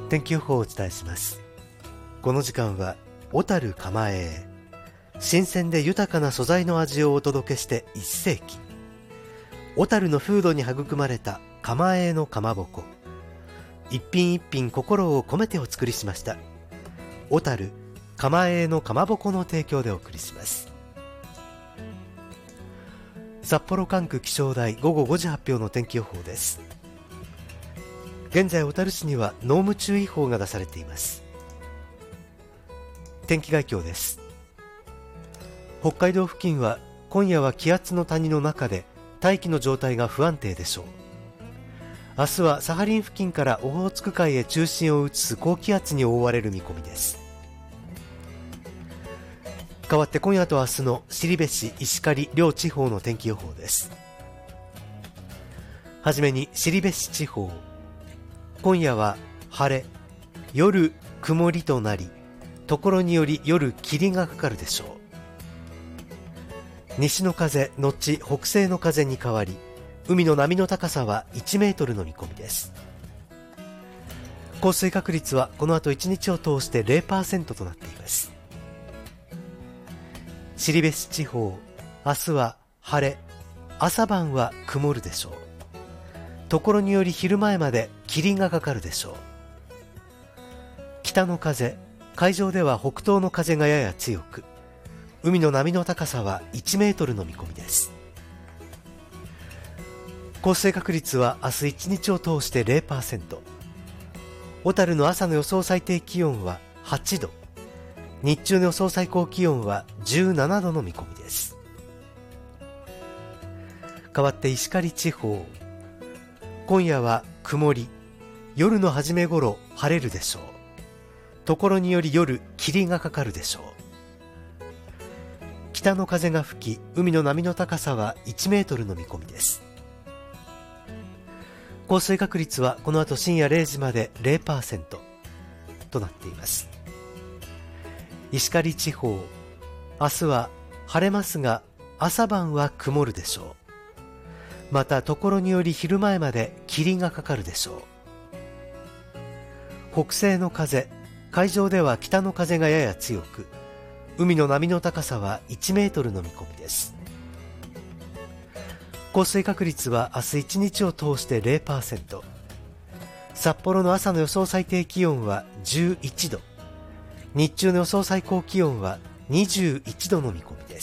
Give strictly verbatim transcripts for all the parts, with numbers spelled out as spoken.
天気予報をお伝えします。この時間は小樽蒲江へ、新鮮で豊かな素材の味をお届けしていっ世紀。小樽の風土に育まれた蒲江のかまぼこ、一品一品心を込めてお作りしました。小樽蒲江のかまぼこの提供でお送りします。札幌管区気象台午後ごじ発表の天気予報です。現在小樽市には濃霧注意報が出されています。天気概況です。北海道付近は今夜は気圧の谷の中で大気の状態が不安定でしょう。明日はサハリン付近からオホーツク海へ中心を移す高気圧に覆われる見込みです。代わって今夜と明日の後志、石狩両地方の天気予報です。はじめに後志地方、今夜は晴れ、夜曇りとなり、ところにより夜霧がかかるでしょう。西の風のち北西の風に変わり、海の波の高さはいちメートルの見込みです。降水確率はこの後いちにちを通して ゼロパーセント となっています。後志地方、明日は晴れ、朝晩は曇るでしょう。ところにより昼前まで霧がかかるでしょう。北の風、海上では北東の風がやや強く、海の波の高さはいちメートルの見込みです。降水確率は明日いちにちを通して ゼロパーセント。 小樽の朝の予想最低気温ははちど、日中の予想最高気温はじゅうななどの見込みです。代わって石狩地方、今夜は曇り、夜の初め頃晴れるでしょう。ところにより夜霧がかかるでしょう。北の風が吹き、海の波の高さはいちメートルの見込みです。降水確率はこの後深夜れいじまで ゼロパーセント となっています。石狩地方、明日は晴れますが朝晩は曇るでしょう。またところにより昼前まで霧がかかるでしょう。北西の風、海上では北の風がやや強く、海の波の高さはいちメートルの見込みです。降水確率は明日いちにちを通して ゼロパーセント。 札幌の朝の予想最低気温はじゅういちど、日中の予想最高気温はにじゅういちどの見込みです。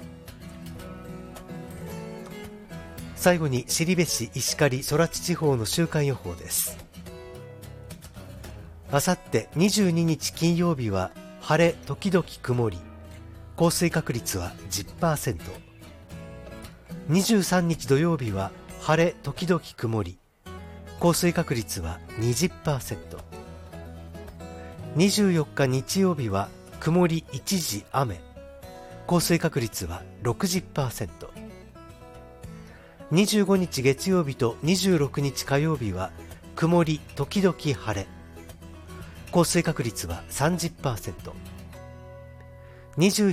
最後に後志、石狩、空知地方の週間予報です。あさってにじゅうににち金曜日は晴れ時々曇り、降水確率は じゅっパーセント。 にじゅうさんにち土曜日は晴れ時々曇り、降水確率は にじゅっパーセント。 にじゅうよっか日曜日は曇り一時雨、降水確率は ろくじゅっパーセント。にじゅうごにち月曜日とにじゅうろくにち火曜日は曇り時々晴れ、降水確率は さんじゅっパーセント。